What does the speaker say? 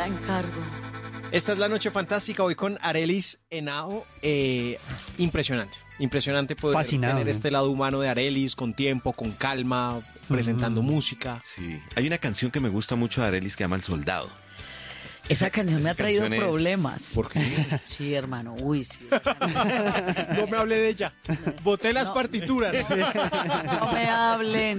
la encargo. Esta es la noche fantástica hoy con Arelis Henao. Impresionante poder Fascinado, tener ¿no? este lado humano de Arelis, con tiempo, con calma, presentando música. Sí. Hay una canción que me gusta mucho de Arelis que se llama El Soldado. Esa canción me ha traído canción es- problemas. ¿Por qué? Sí, hermano, uy, sí. No me hable de ella. Boté las No. partituras. No me hablen.